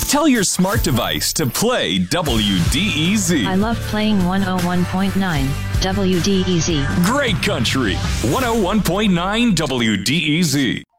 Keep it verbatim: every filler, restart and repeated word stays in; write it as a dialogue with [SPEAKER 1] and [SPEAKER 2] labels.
[SPEAKER 1] Tell your smart device to play W D E Z.
[SPEAKER 2] I love playing one oh one point nine W D E Z.
[SPEAKER 1] Great country. one oh one point nine W D E Z.